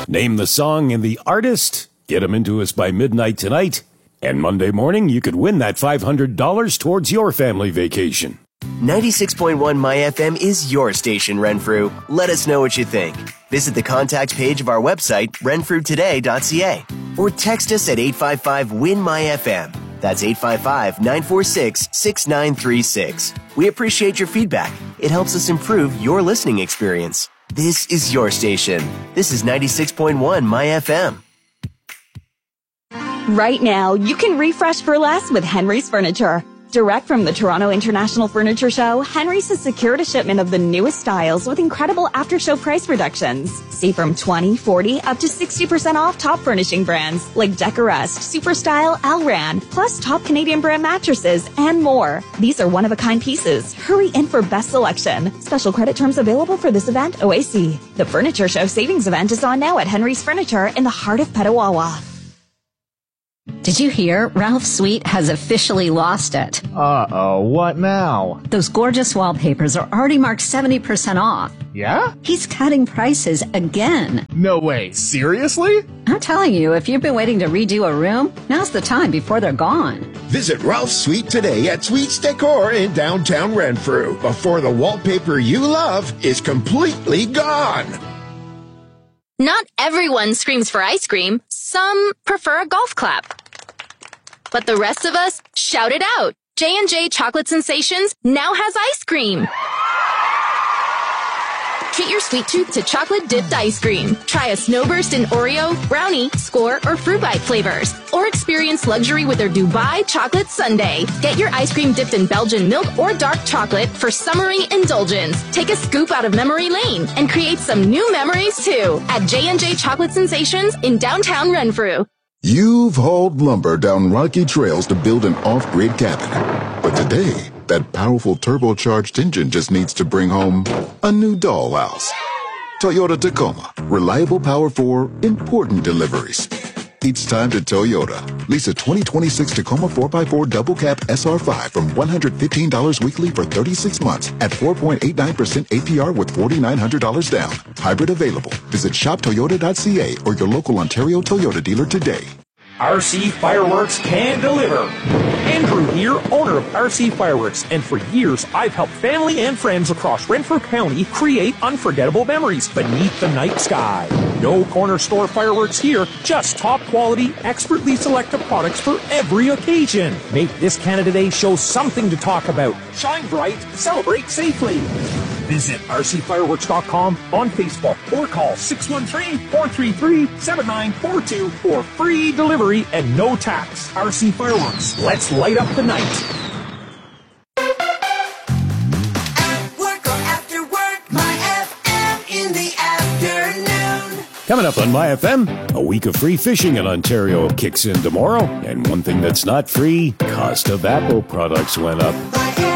Name the song and the artist, get them into us by midnight tonight, and Monday morning you could win that $500 towards your family vacation. 96.1 My FM is your station, Renfrew. Let us know what you think. Visit the contact page of our website, renfrewtoday.ca, or text us at 855-WIN-MY-FM. That's 855-946-6936. We appreciate your feedback. It helps us improve your listening experience. This is your station. This is 96.1 My FM. Right now, you can refresh for less with Henry's Furniture. Direct from the Toronto International Furniture Show, Henry's has secured a shipment of the newest styles with incredible after-show price reductions. See from 20, 40, up to 60% off top furnishing brands like Decorest, Superstyle, Alran, plus top Canadian brand mattresses and more. These are one-of-a-kind pieces. Hurry in for best selection. Special credit terms available for this event, OAC. The Furniture Show Savings Event is on now at Henry's Furniture in the heart of Petawawa. Did you hear? Ralph Sweet has officially lost it. Uh-oh, what now? Those gorgeous wallpapers are already marked 70% off. Yeah? He's cutting prices again. No way, seriously? I'm telling you, if you've been waiting to redo a room, now's the time before they're gone. Visit Ralph Sweet today at Sweet's Decor in downtown Renfrew before the wallpaper you love is completely gone. Not everyone screams for ice cream. Some prefer a golf clap. But the rest of us shout it out. J&J Chocolate Sensations now has ice cream. Treat your sweet tooth to chocolate-dipped ice cream. Try a Snowburst in Oreo, brownie, score, or fruit bite flavors. Or experience luxury with their Dubai Chocolate Sundae. Get your ice cream dipped in Belgian milk or dark chocolate for summery indulgence. Take a scoop out of memory lane and create some new memories, too, at J&J Chocolate Sensations in downtown Renfrew. You've hauled lumber down rocky trails to build an off-grid cabin. But today, that powerful turbocharged engine just needs to bring home a new dollhouse. Toyota Tacoma. Reliable power for important deliveries. It's time to Toyota. Lease a 2026 Tacoma 4x4 double cab SR5 from $115 weekly for 36 months at 4.89% APR with $4,900 down. Hybrid available. Visit shoptoyota.ca or your local Ontario Toyota dealer today. RC Fireworks can deliver. Andrew here, owner of RC Fireworks, and for years I've helped family and friends across Renfrew County create unforgettable memories beneath the night sky. No corner store fireworks here, just top quality, expertly selected products for every occasion. Make this Canada Day show something to talk about. Shine bright, celebrate safely. Visit rcfireworks.com on Facebook or call 613-433-7942 for free delivery and no tax. RC Fireworks, let's light up the night. At work or after work, My FM in the afternoon. Coming up on My FM, a week of free fishing in Ontario kicks in tomorrow. And one thing that's not free, cost of Apple products went up.